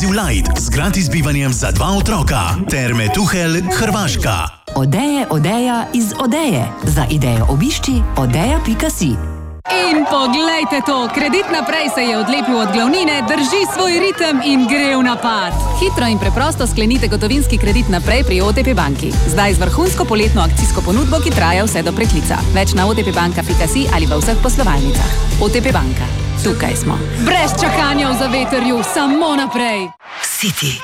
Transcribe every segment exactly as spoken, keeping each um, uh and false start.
Exclusive Light z gratis bivanjem za dva otroka. Terme Tuhelj, Hrvaška. Odeje, odeja iz Odeje. Za idejo obišči odeja pika si. In poglejte to, Kredit naprej se je odlepil od glavnine, drži svoj ritem in gre v napad. Hitro in preprosto sklenite gotovinski kredit naprej pri O T P banki. Zdaj z vrhunsko poletno akcijsko ponudbo, ki traja vse do preklica. Več na o t p banka pika si ali v vseh poslovalnicah. O T P banka. Tukaj smo. Brez čakanja v zavetrju, samo naprej. City.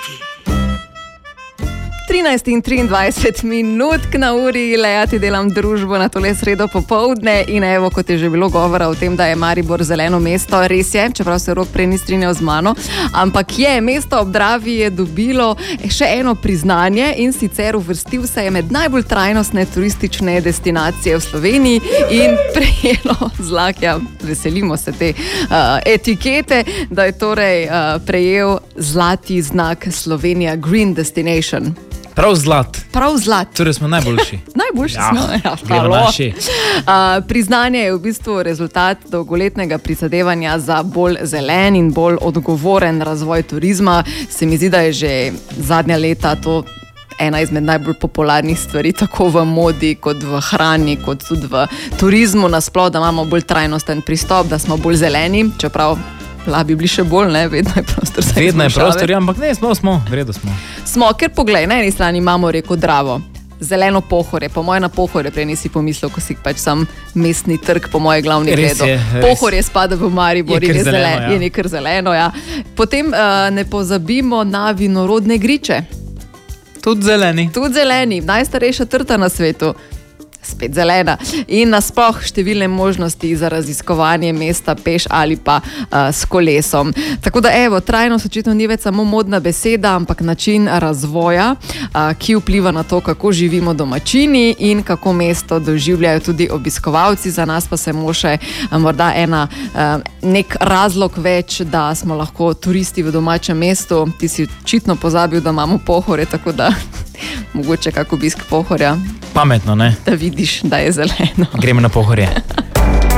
trinajst in triindvajset minutk na uri, Lea, ti delam družbo na tole sredo popoldne in evo, kot je že bilo govora o tem, da je Maribor zeleno mesto, res je, čeprav se Rok prej ni strinjal z mano, ampak je, mesto ob Dravi je dobilo še eno priznanje in sicer uvrstil se je med najbolj trajnostne turistične destinacije v Sloveniji in prejelo zlakja, veselimo se te uh, etikete, da je torej uh, prejel zlati znak Slovenija Green Destination. Prav zlat. Prav zlat. Torej smo najboljši. Najboljši Ja, smo. Ja, gremo halo. naši. Uh, priznanje je v bistvu rezultat dolgoletnega prizadevanja za bolj zelen in bolj odgovoren razvoj turizma. Se mi zdi, da je že zadnja leta to ena izmed najbolj popularnih stvari, tako v modi, kot v hrani, kot tudi v turizmu nasploh, da imamo bolj trajnosten pristop, da smo bolj zeleni, čeprav lahko bi bili še bolj, ne, vedno je prostor za Vedno je izboljšave. prostor, ja, ampak ne, smo, smo, v redu smo. Smo, ker poglej, na eni strani imamo reko Dravo, zeleno Pohorje, po moje na Pohorje prej nisi pomislil, ko si pač sam mestni trg, po moje glavni Res gledo. je, res. Pohorje spada v Maribor Je in kar je zeleno, zeleno, ja. je nekar zeleno, ja. Potem uh, ne pozabimo na vinorodne griče. Tudi zeleni. Tudi zeleni, najstarejša trta na svetu. Spet zelena. In nasploh številne možnosti za raziskovanje mesta peš ali pa uh, s kolesom. Tako da evo, trajnost očitno ni več samo modna beseda, ampak način razvoja, uh, ki vpliva na to, kako živimo domačini in kako mesto doživljajo tudi obiskovalci. Za nas pa se moše uh, morda ena, uh, nek razlog več, da smo lahko turisti v domačem mestu. Ti si očitno pozabil, da imamo Pohorje, tako da mogoče kak obisk Pohorja. Pametno, ne? Da vidiš, da je zeleno. Gremo na Pohorje.